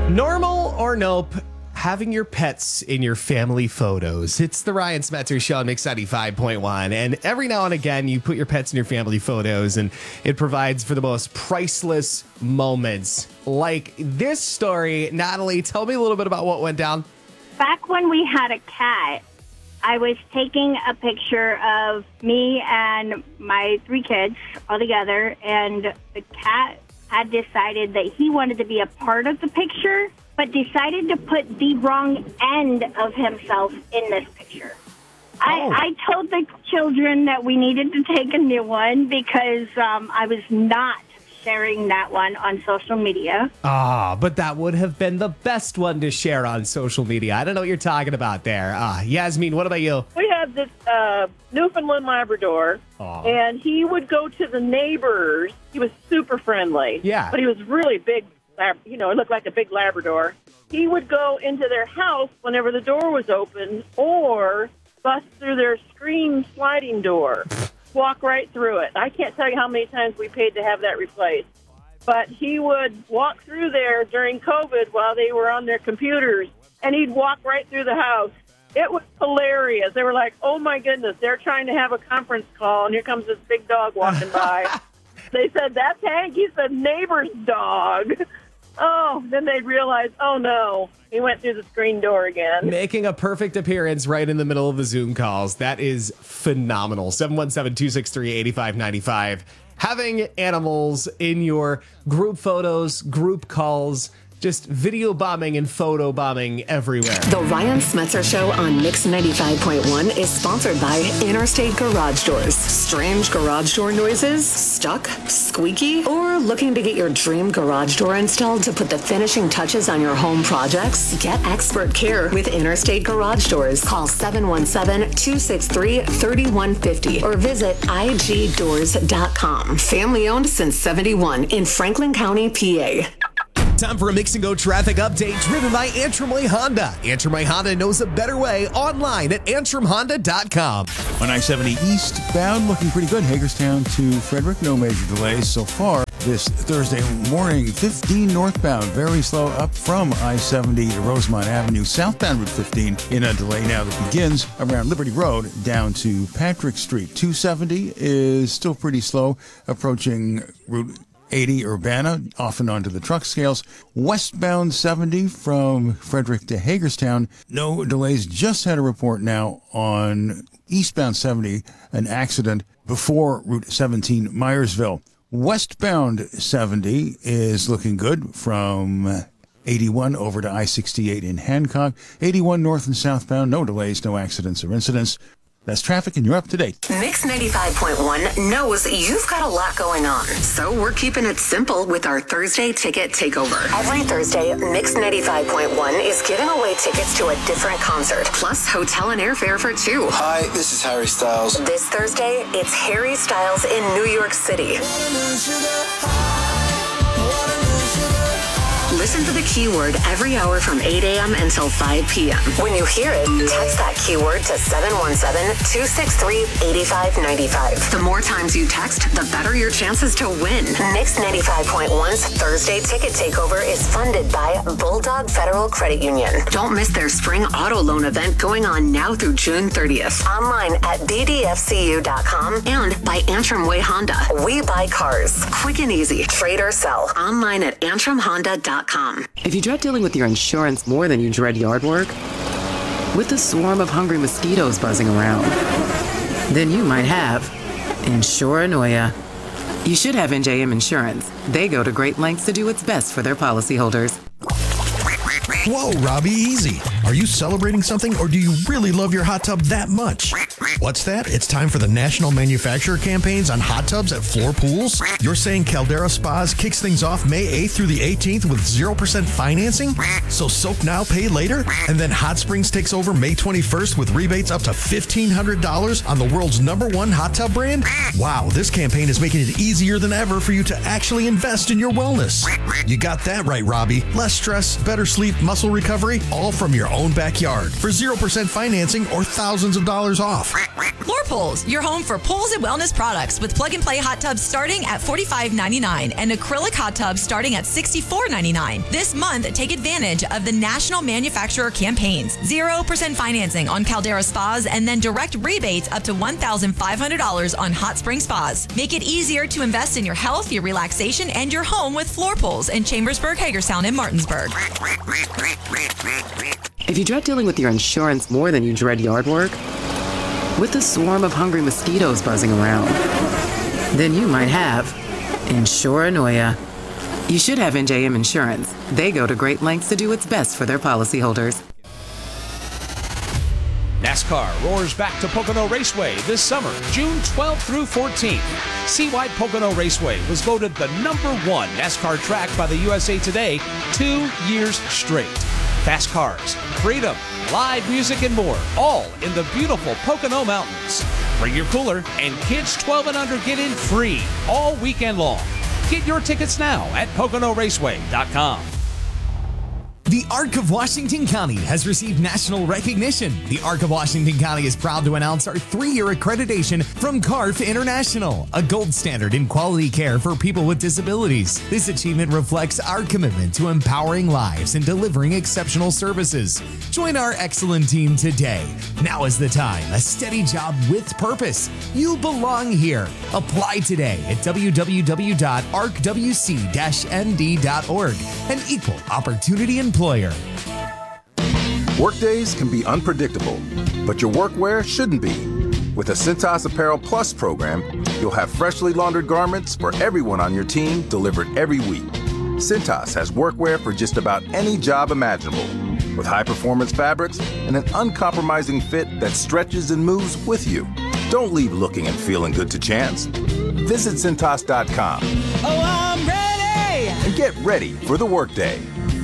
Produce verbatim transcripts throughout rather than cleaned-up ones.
Normal or nope, having your pets in your family photos. It's the Ryan Smetzer Show on Mix ninety-five point one. And every now and again, you put your pets in your family photos, and it provides for the most priceless moments. Like this story. Natalie, tell me a little bit about what went down. Back when we had a cat, I was taking a picture of me and my three kids all together, and the cat had decided that he wanted to be a part of the picture, but decided to put the wrong end of himself in this picture. Oh. I, I told the children that we needed to take a new one because um, I was not sharing that one on social media. Ah, but that would have been the best one to share on social media. I don't know what you're talking about there. Ah, Yasmin, what about you? We had this uh, Newfoundland Labrador, Aww. and he would go to the neighbors. He was super friendly. Yeah. But he was really big. You know, it looked like a big Labrador. He would go into their house whenever the door was open or bust through their screen sliding door. Walk right through it. I can't tell you how many times we paid to have that replaced. But he would walk through there during COVID while they were on their computers, and he'd walk right through the house. It was hilarious. They were like, oh, my goodness, they're trying to have a conference call, and here comes this big dog walking by. They said, that's Hank. He's the neighbor's dog. Oh, then they'd realize, oh, no, he went through the screen door again. Making a perfect appearance right in the middle of the Zoom calls. That is phenomenal. seven one seven, two six three, eight five nine five. Having animals in your group photos, group calls, just video bombing and photo bombing everywhere. The Ryan Smetzer Show on Mix ninety-five point one is sponsored by Interstate Garage Doors. Strange garage door noises? Stuck? Squeaky? Or looking to get your dream garage door installed to put the finishing touches on your home projects? Get expert care with Interstate Garage Doors. Call seven one seven, two six three, three one five zero or visit I G doors dot com. Family owned since seventy-one in Franklin County, P A. Time for a Mix and Go traffic update driven by Antrim Way Honda. Antrim Way Honda knows a better way online at antrim honda dot com. On I seventy eastbound, looking pretty good. Hagerstown to Frederick, no major delays so far. This Thursday morning, fifteen northbound, very slow up from I seventy to Rosemont Avenue. Southbound Route fifteen in a delay now that begins around Liberty Road down to Patrick Street. two seventy is still pretty slow, approaching Route eighty Urbana, off and onto the truck scales. Westbound seventy from Frederick to Hagerstown. No delays. Just had a report now on eastbound seventy, an accident before Route seventeen Myersville. Westbound seventy is looking good from eighty-one over to I sixty-eight in Hancock. eighty-one north and southbound, no delays, no accidents or incidents. That's traffic, and you're up to date. Mix ninety-five point one knows you've got a lot going on, so we're keeping it simple with our Thursday Ticket Takeover. Every Thursday, Mix ninety-five point one is giving away tickets to a different concert, plus hotel and airfare for two. Hi, this is Harry Styles. This Thursday, it's Harry Styles in New York City. Listen to the keyword every hour from eight a.m. until five p.m. When you hear it, text that keyword to seven one seven, two six three, eight five nine five. The more times you text, the better your chances to win. Mix ninety-five point one's Thursday Ticket Takeover is funded by Bulldog Federal Credit Union. Don't miss their spring auto loan event going on now through June thirtieth. Online at b d f c u dot com and by Antrim Way Honda. We buy cars. Quick and easy. Trade or sell. Online at antrim honda dot com. If you dread dealing with your insurance more than you dread yard work, with the swarm of hungry mosquitoes buzzing around, then you might have Insuranoia. You should have N J M Insurance. They go to great lengths to do what's best for their policyholders. Whoa, Robbie, easy. Are you celebrating something, or do you really love your hot tub that much? What's that? It's time for the National Manufacturer campaigns on hot tubs at Floor Pools? You're saying Caldera Spas kicks things off May eighth through the eighteenth with zero percent financing? So soak now, pay later? And then Hot Springs takes over May twenty-first with rebates up to fifteen hundred dollars on the world's number one hot tub brand? Wow, this campaign is making it easier than ever for you to actually invest in your wellness. You got that right, Robbie. Less stress, better sleep, muscle recovery, all from your own backyard for zero percent financing or thousands of dollars off. Floor Pools, your home for pools and wellness products with plug-and-play hot tubs starting at forty-five ninety-nine and acrylic hot tubs starting at sixty-four ninety-nine. This month, take advantage of the national manufacturer campaigns. zero percent financing on Caldera Spas and then direct rebates up to one thousand five hundred dollars on hot spring spas. Make it easier to invest in your health, your relaxation, and your home with Floor Pools in Chambersburg, Hagerstown, and Martinsburg. If you dread dealing with your insurance more than you dread yard work, with a swarm of hungry mosquitoes buzzing around, then you might have Insuranoia. You should have N J M Insurance. They go to great lengths to do what's best for their policyholders. NASCAR roars back to Pocono Raceway this summer, June twelfth through fourteenth. See why Pocono Raceway was voted the number one NASCAR track by the U S A Today two years straight. Fast cars, freedom, live music, and more, all in the beautiful Pocono Mountains. Bring your cooler, and kids twelve and under get in free all weekend long. Get your tickets now at Pocono Raceway dot com. The Arc of Washington County has received national recognition. The Arc of Washington County is proud to announce our three-year accreditation from C A R F International, a gold standard in quality care for people with disabilities. This achievement reflects our commitment to empowering lives and delivering exceptional services. Join our excellent team today. Now is the time. A steady job with purpose. You belong here. Apply today at w w w dot arc w c dash n d dot org. An equal opportunity employer. Workdays can be unpredictable, but your workwear shouldn't be. With the Cintas Apparel Plus program, you'll have freshly laundered garments for everyone on your team delivered every week. Cintas has workwear for just about any job imaginable, with high-performance fabrics and an uncompromising fit that stretches and moves with you. Don't leave looking and feeling good to chance. Visit Cintas dot com. Oh, I'm ready! And get ready for the workday.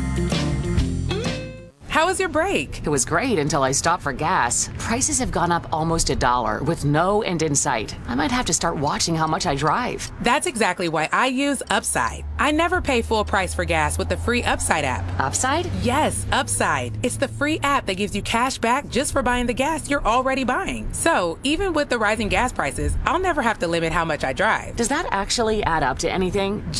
How was your break? It was great until I stopped for gas. Prices have gone up almost a dollar with no end in sight. I might have to start watching how much I drive. That's exactly why I use Upside. I never pay full price for gas with the free Upside app. Upside? Yes, Upside. It's the free app that gives you cash back just for buying the gas you're already buying. So even with the rising gas prices, I'll never have to limit how much I drive. Does that actually add up to anything?